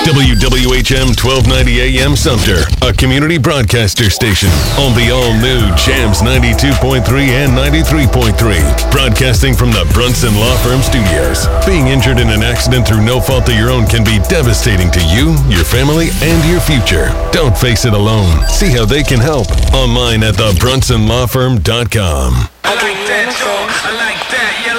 WWHM 1290 AM Sumter, a community broadcaster station on the all-new Jams 92.3 and 93.3. Broadcasting from the Brunson Law Firm Studios. Being injured in an accident through no fault of your own can be devastating to you, your family, and your future. Don't face it alone. See how they can help online at thebrunsonlawfirm.com. I like that, I like that, yeah.